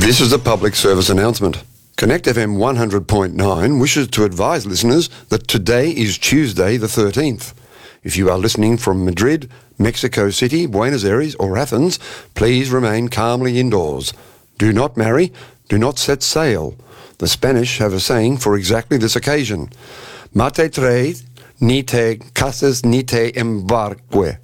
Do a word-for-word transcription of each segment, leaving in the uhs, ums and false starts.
This is a public service announcement. Connect F M one hundred point nine wishes to advise listeners that today is Tuesday the thirteenth. If you are listening from Madrid, Mexico City, Buenos Aires or Athens, please remain calmly indoors. Do not marry, do not set sail. The Spanish have a saying for exactly this occasion. Mate tres, ni te cases ni te embarque.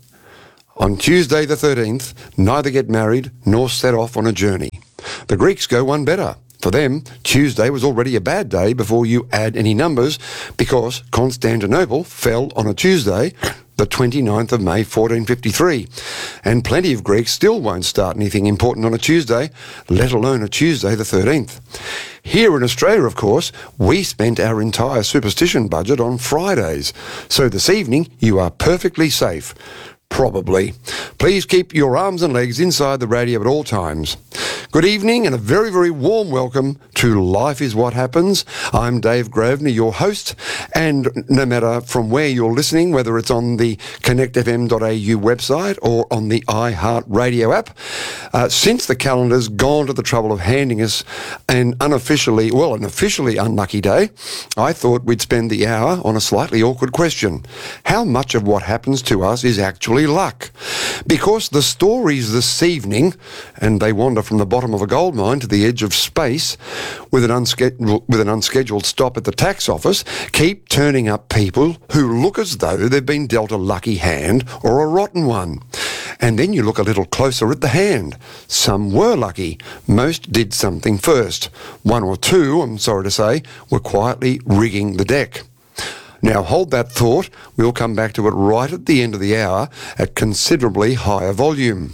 On Tuesday the thirteenth, neither get married nor set off on a journey. The Greeks go one better. For them, Tuesday was already a bad day before you add any numbers because Constantinople fell on a Tuesday, the twenty-ninth of May fourteen fifty-three. And plenty of Greeks still won't start anything important on a Tuesday, let alone a Tuesday the thirteenth. Here in Australia, of course, we spent our entire superstition budget on Fridays. So this evening, you are perfectly safe. Probably. Please keep your arms and legs inside the radio at all times. Good evening and a very, very warm welcome to Life is What Happens. I'm Dave Grosvenor, your host, and no matter from where you're listening, whether it's on the connect f m dot a u website or on the iHeartRadio app, uh, since the calendar's gone to the trouble of handing us an unofficially, well, an officially unlucky day, I thought we'd spend the hour on a slightly awkward question. How much of what happens to us is actually luck? Because the stories this evening, and they wander from the bottom of a gold mine to the edge of space with an, unscheduled, with an unscheduled stop at the tax office, keep turning up people who look as though they've been dealt a lucky hand or a rotten one. And then you look a little closer at the hand. Some were lucky. Most did something first. One or two, I'm sorry to say, were quietly rigging the deck. Now hold that thought. We'll come back to it right at the end of the hour at considerably higher volume.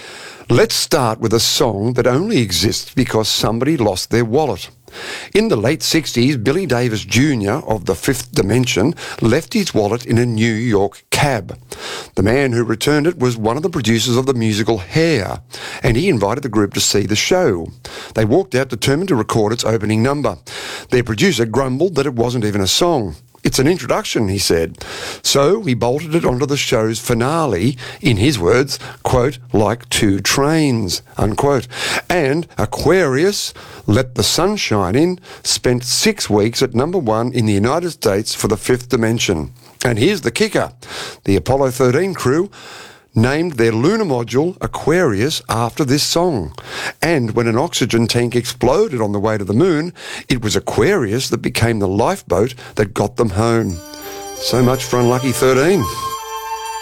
Let's start with a song that only exists because somebody lost their wallet. In the late sixties, Billy Davis Junior of The Fifth Dimension left his wallet in a New York cab. The man who returned it was one of the producers of the musical Hair, and he invited the group to see the show. They walked out determined to record its opening number. Their producer grumbled that it wasn't even a song. It's an introduction, he said. So he bolted it onto the show's finale, in his words, quote, like two trains, unquote. And Aquarius, Let the Sun Shine In, spent six weeks at number one in the United States for The Fifth Dimension. And here's the kicker. The Apollo thirteen crew named their lunar module Aquarius after this song. And when an oxygen tank exploded on the way to the moon, it was Aquarius that became the lifeboat that got them home. So much for Unlucky thirteen.